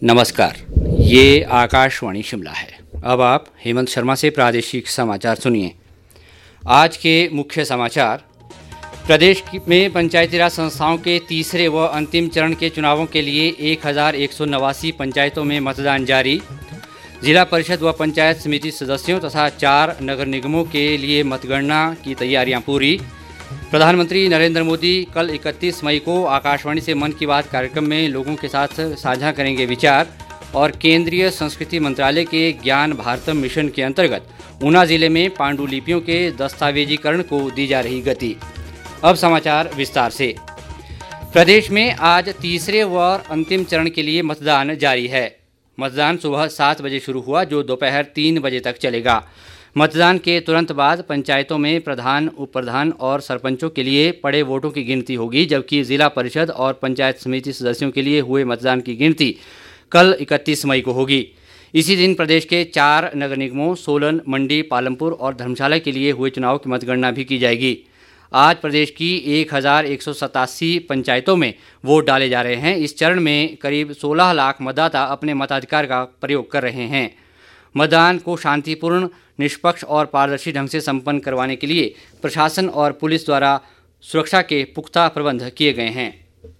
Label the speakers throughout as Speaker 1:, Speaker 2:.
Speaker 1: नमस्कार, ये आकाशवाणी शिमला है। अब आप हेमंत शर्मा से प्रादेशिक समाचार सुनिए। आज के मुख्य समाचार। प्रदेश में पंचायती राज संस्थाओं के तीसरे व अंतिम चरण के चुनावों के लिए 1189 पंचायतों में मतदान जारी। जिला परिषद व पंचायत समिति सदस्यों तथा 4 नगर निगमों के लिए मतगणना की तैयारियां पूरी। प्रधानमंत्री नरेंद्र मोदी कल 31 मई को आकाशवाणी से मन की बात कार्यक्रम में लोगों के साथ साझा करेंगे विचार। और केंद्रीय संस्कृति मंत्रालय के ज्ञान भारतम मिशन के अंतर्गत ऊना जिले में पांडुलिपियों के दस्तावेजीकरण को दी जा रही गति। अब समाचार विस्तार से। प्रदेश में आज तीसरे व अंतिम चरण के लिए मतदान जारी है। मतदान सुबह 7 बजे शुरू हुआ, जो दोपहर 3 बजे तक चलेगा। मतदान के तुरंत बाद पंचायतों में प्रधान, उप प्रधान और सरपंचों के लिए पड़े वोटों की गिनती होगी, जबकि जिला परिषद और पंचायत समिति सदस्यों के लिए हुए मतदान की गिनती कल 31 मई को होगी। इसी दिन प्रदेश के 4 नगर निगमों सोलन, मंडी, पालमपुर और धर्मशाला के लिए हुए चुनाव की मतगणना भी की जाएगी। आज प्रदेश की 1187 पंचायतों में वोट डाले जा रहे हैं। इस चरण में करीब 16 लाख मतदाता अपने मताधिकार का प्रयोग कर रहे हैं। मतदान को शांतिपूर्ण, निष्पक्ष और पारदर्शी ढंग से संपन्न करवाने के लिए प्रशासन और पुलिस द्वारा सुरक्षा के पुख्ता प्रबंध किए गए हैं।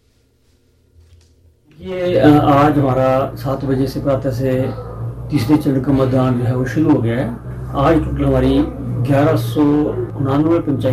Speaker 2: ये आज हमारा 7 बजे से प्रातः से तीसरे चरण का मतदान जो है वो शुरू हो गया है। आज टोटल हमारी 1199 पंचायत